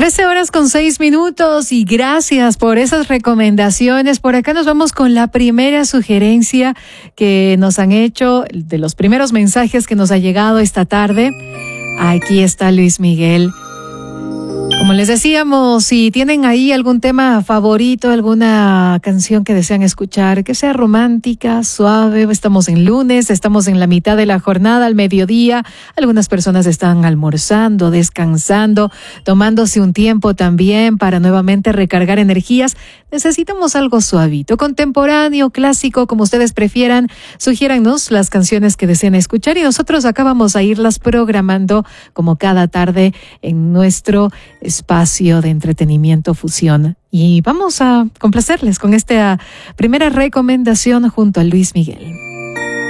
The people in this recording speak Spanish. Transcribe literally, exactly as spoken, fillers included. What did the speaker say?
trece horas con seis minutos y gracias por esas recomendaciones. Por acá nos vamos con la primera sugerencia que nos han hecho, de los primeros mensajes que nos ha llegado esta tarde. Aquí está Luis Miguel. Como les decíamos, si tienen ahí algún tema favorito, alguna canción que desean escuchar, que sea romántica, suave, estamos en lunes, estamos en la mitad de la jornada, al mediodía, algunas personas están almorzando, descansando, tomándose un tiempo también para nuevamente recargar energías. Necesitamos algo suavito, contemporáneo, clásico, como ustedes prefieran. Sugiérannos las canciones que deseen escuchar y nosotros acá vamos a irlas programando como cada tarde en nuestro espacio de entretenimiento fusión. Y vamos a complacerles con esta primera recomendación junto a Luis Miguel.